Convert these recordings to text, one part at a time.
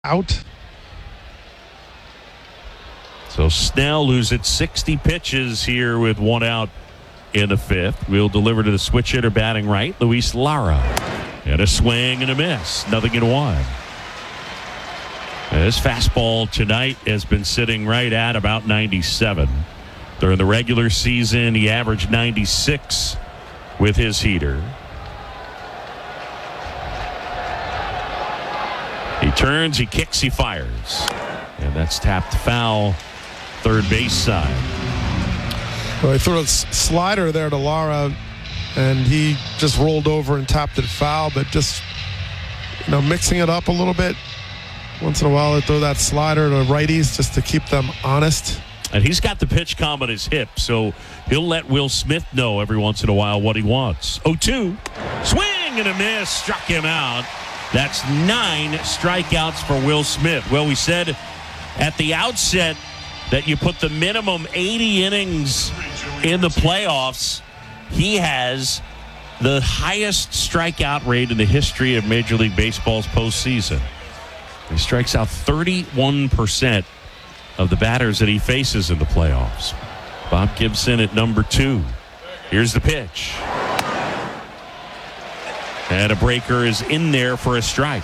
out. So Snell, who's at 60 pitches here with one out in the fifth, will deliver to the switch hitter batting right, Luis Lara. And a swing and a miss. Nothing in one. And his fastball tonight has been sitting right at about 97. During the regular season, he averaged 96 with his heater. He turns, he kicks, he fires. And that's tapped foul, third base side. Well, he threw a slider there to Lara, and he just rolled over and tapped it foul, but just, mixing it up a little bit. Once in a while, they throw that slider to righties just to keep them honest. And he's got the pitch calm on his hip, so he'll let Will Smith know every once in a while what he wants. 0-2. Swing and a miss. Struck him out. That's 9 strikeouts for Will Smith. Well, we said at the outset that you put the minimum 80 innings in the playoffs. He has the highest strikeout rate in the history of Major League Baseball's postseason. He strikes out 31% of the batters that he faces in the playoffs. Bob Gibson at number 2. Here's the pitch. And a breaker is in there for a strike.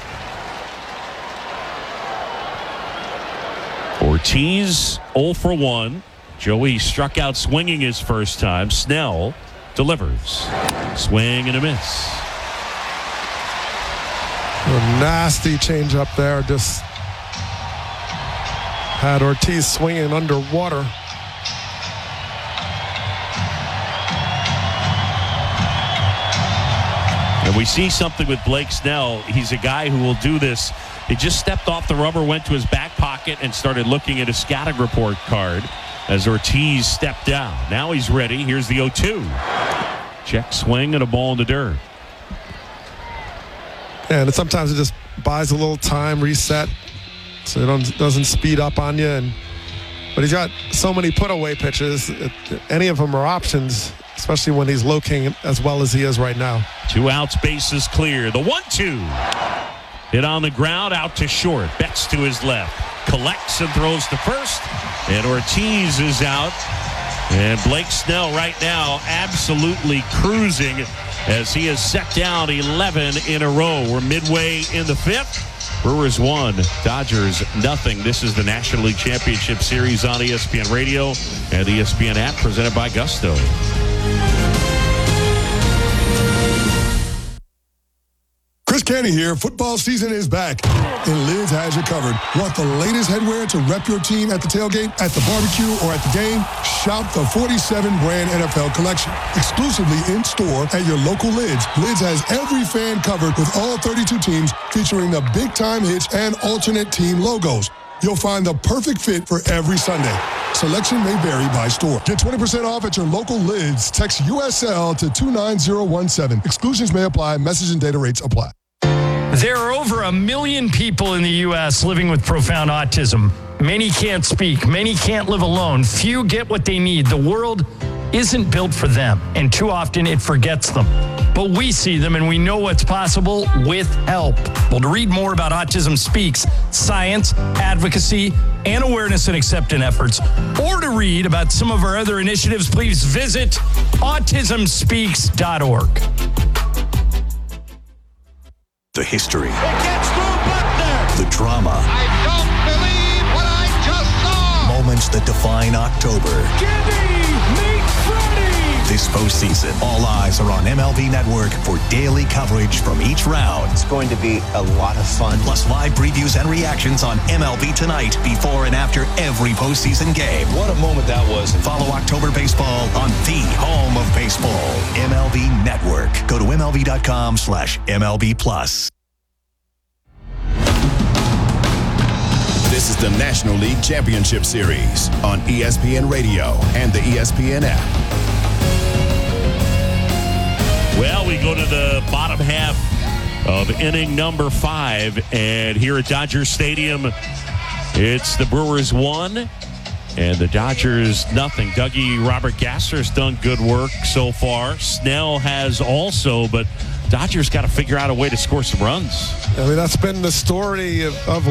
Ortiz 0 for 1. Joey struck out swinging his first time. Snell delivers. Swing and a miss. A nasty change up there. Just had Ortiz swinging underwater. And we see something with Blake Snell. He's a guy who will do this. He just stepped off the rubber, went to his back pocket, and started looking at his scouting report card as Ortiz stepped down. Now he's ready. Here's the 0-2. Check swing and a ball in the dirt. And sometimes it just buys a little time, reset, so it doesn't speed up on you. But he's got so many put-away pitches. Any of them are options, especially when he's locating as well as he is right now. 2 outs, bases clear. The 1-2. Hit on the ground, out to short. Betts to his left. Collects and throws to first. And Ortiz is out. And Blake Snell right now absolutely cruising as he has set down 11 in a row. We're midway in the fifth. Brewers 1, Dodgers nothing. This is the National League Championship Series on ESPN Radio and the ESPN app, presented by Gusto. Chris Canty here. Football season is back, and Lids has you covered. Want the latest headwear to rep your team at the tailgate, at the barbecue, or at the game? Shop the 47-brand NFL collection. Exclusively in-store at your local Lids. Lids has every fan covered with all 32 teams, featuring the big-time hits and alternate team logos. You'll find the perfect fit for every Sunday. Selection may vary by store. Get 20% off at your local Lids. Text USL to 29017. Exclusions may apply. Message and data rates apply. There are over 1 million people in the U.S. living with profound autism. Many can't speak. Many can't live alone. Few get what they need. The world isn't built for them, and too often it forgets them. But we see them, and we know what's possible with help. Well, to read more about Autism Speaks, science, advocacy, and awareness and acceptance efforts, or to read about some of our other initiatives, please visit autismspeaks.org. The history. It gets through Buckner. The drama. I don't believe what I just saw. Moments that define October. Gibby, meet Freddie. This postseason, all eyes are on MLB Network for daily coverage from each round. It's going to be a lot of fun. Plus live previews and reactions on MLB Tonight before and after every postseason game. What a moment that was. Follow October baseball on the home of baseball, MLB Network. Go to MLB.com/MLB+. This is the National League Championship Series on ESPN Radio and the ESPN app. Well, we go to the bottom half of inning number 5, and here at Dodger Stadium, it's the Brewers 1 and the Dodgers nothing. Dougie Robert Gasser's done good work so far. Snell has also, but Dodgers got to figure out a way to score some runs. I mean, that's been the story of